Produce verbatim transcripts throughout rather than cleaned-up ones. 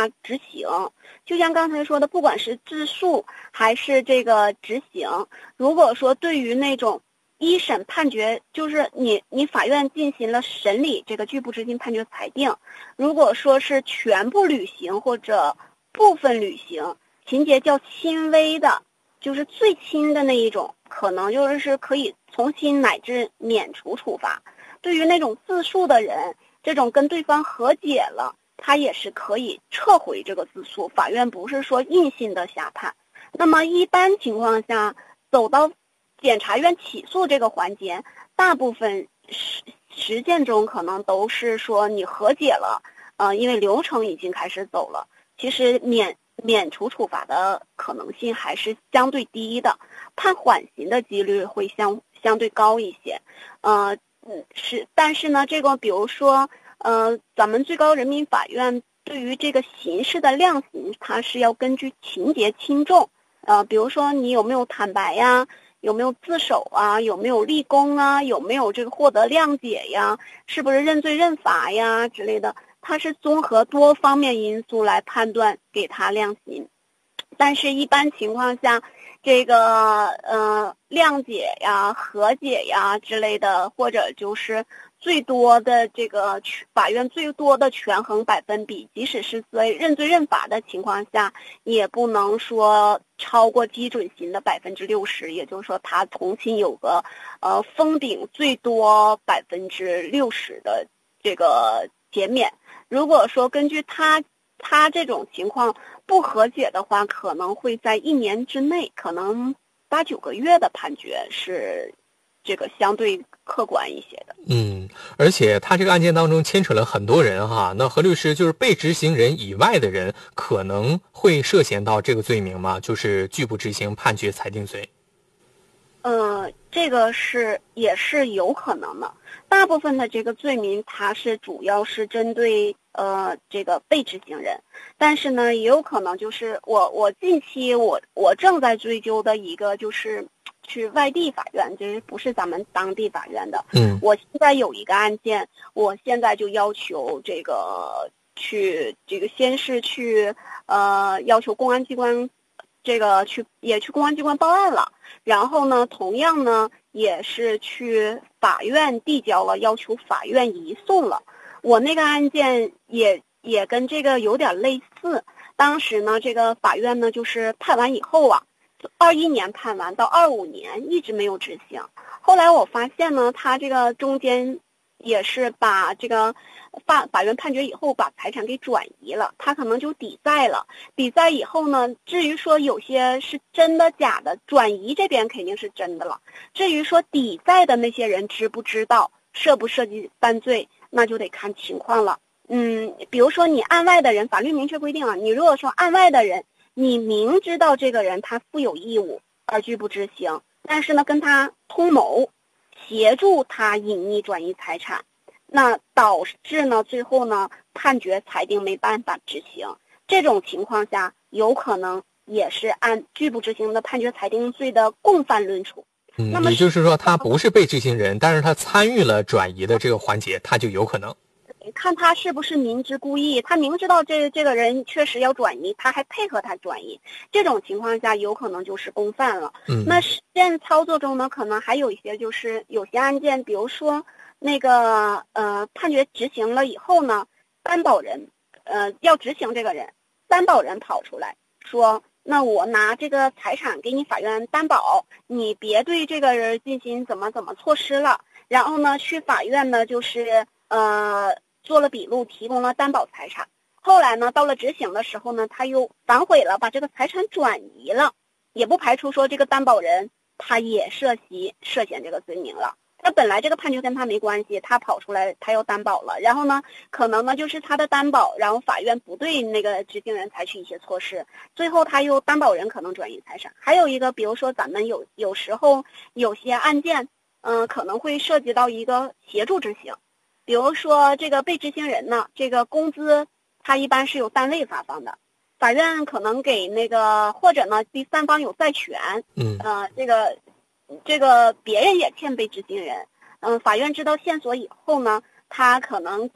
下执行。就像刚才说的，不管是自诉还是这个执行，如果说对于那种一审判决，就是你你法院进行了审理这个拒不执行判决裁定，如果说是全部履行或者部分履行，情节较轻微的，就是最轻的那一种，可能就是可以从轻乃至免除处罚。对于那种自诉的人，这种跟对方和解了，他也是可以撤回这个自诉，法院不是说硬性的下判。那么一般情况下，走到检察院起诉这个环节，大部分实实践中可能都是说你和解了，呃，因为流程已经开始走了，其实免免除处罚的可能性还是相对低的，判缓刑的几率会相相对高一些。呃，嗯，是，但是呢，这个比如说，呃，咱们最高人民法院对于这个刑事的量刑，它是要根据情节轻重，呃，比如说你有没有坦白呀，有没有自首啊，有没有立功啊，有没有这个获得谅解呀，是不是认罪认罚呀之类的，它是综合多方面因素来判断给他量刑。但是一般情况下，这个呃谅解呀、和解呀之类的，或者就是最多的这个法院最多的权衡百分比，即使是在认罪认罚的情况下，也不能说超过基准刑的百分之六十，也就是说，他从轻有个呃封顶最多百分之六十的这个减免。如果说根据他他这种情况不和解的话，可能会在一年之内，可能八九个月的判决是这个相对客观一些的。 嗯，而且他这个案件当中牵扯了很多人哈，那何律师，就是被执行人以外的人可能会涉嫌到这个罪名吗？就是拒不执行判决裁定罪。 呃，这个是也是有可能的。大部分的这个罪名，它是主要是针对呃这个被执行人，但是呢，也有可能就是我我近期我我正在追究的一个就是去外地法院，就是不是咱们当地法院的。 嗯， 我现在有一个案件，我现在就要求这个去这个先是去呃要求公安机关。这个去也去公安机关报案了，然后呢，同样呢也是去法院递交了，要求法院移送了。我那个案件也也跟这个有点类似，当时呢，这个法院呢就是判完以后啊，二一年判完到二五年一直没有执行。后来我发现呢，他这个中间也是把这个法法院判决以后把财产给转移了，他可能就抵债了。抵债以后呢，至于说有些是真的假的，转移这边肯定是真的了。至于说抵债的那些人知不知道，涉不涉及犯罪，那就得看情况了。嗯，比如说你案外的人，法律明确规定啊，你如果说案外的人，你明知道这个人他负有义务而拒不执行，但是呢跟他通谋，协助他隐匿转移财产，那导致呢最后呢判决裁定没办法执行，这种情况下有可能也是按拒不执行的判决裁定罪的共犯论处。 嗯， 那么也就是说他不是被执行人，但是他参与了转移的这个环节，他就有可能。 看他是不是明知故意，他明知道这这个人确实要转移，他还配合他转移，这种情况下有可能就是共犯了。 嗯， 那实践操作中呢，可能还有一些就是有些案件，比如说那个呃判决执行了以后呢，担保人呃要执行这个人，担保人跑出来说，那我拿这个财产给你法院担保，你别对这个人进行怎么怎么措施了。然后呢，去法院呢就是呃。做了笔录，提供了担保财产。后来呢，到了执行的时候呢，他又反悔了，把这个财产转移了，也不排除说这个担保人他也涉及涉嫌这个罪名了。他本来这个判决跟他没关系，他跑出来他要担保了，然后呢，可能呢就是他的担保，然后法院不对那个执行人采取一些措施，最后他又担保人可能转移财产。还有一个，比如说咱们有有时候有些案件，嗯、呃，可能会涉及到一个协助执行。比如说这个被执行人呢，这个工资他一般是由单位发放的，法院可能给那个，或者呢第三方有债权， 嗯， 呃，这个这个别人也欠被执行人，嗯、呃，法院知道线索以后呢，他可能给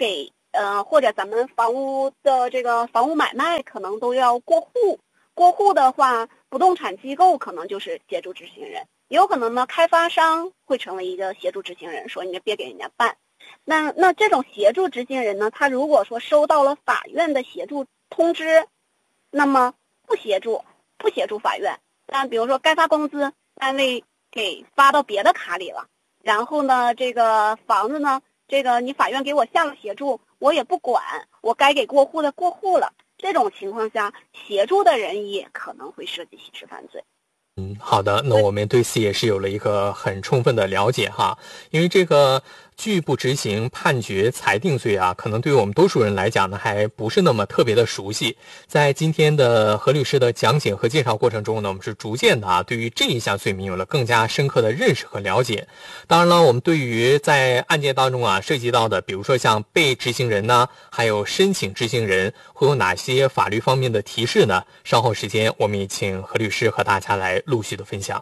呃，或者咱们房屋的这个房屋买卖可能都要过户，过户的话，不动产机构可能就是协助执行人，也有可能呢，开发商会成为一个协助执行人，说你别给人家办。那那这种协助执行人呢，他如果说收到了法院的协助通知，那么不协助，不协助法院。但比如说该发工资，单位给发到别的卡里了，然后呢，这个房子呢，这个你法院给我下了协助，我也不管，我该给过户的过户了。这种情况下，协助的人也可能会涉及刑事犯罪。 嗯，好的，那我们对此也是有了一个很充分的了解哈。因为这个拒不执行判决裁定罪啊，可能对于我们多数人来讲呢，还不是那么特别的熟悉。在今天的何律师的讲解和介绍过程中呢，我们是逐渐的啊，对于这一项罪名有了更加深刻的认识和了解。当然了，我们对于在案件当中啊涉及到的，比如说像被执行人呢，还有申请执行人，会有哪些法律方面的提示呢？稍后时间我们也请何律师和大家来陆续的分享。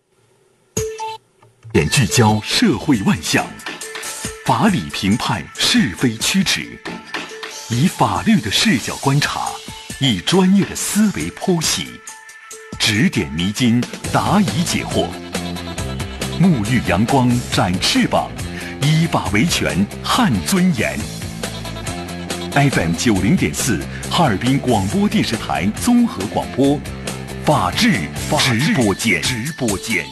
点聚焦社会万象，法理评判是非曲直，以法律的视角观察，以专业的思维剖析，指点迷津，答疑解惑，沐浴阳光，展翅膀，依法维权，撼尊严。F M 九零点四，哈尔滨广播电视台综合广播，法治直播间，直播间。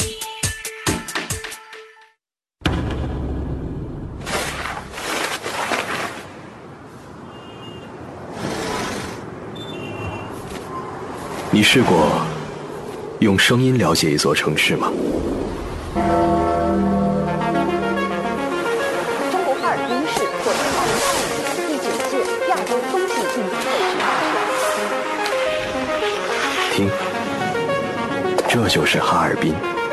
你试过用声音了解一座城市吗？ 中国哈尔滨市获得二零二五年第九届亚洲风景运动会指导权。 听，这就是哈尔滨。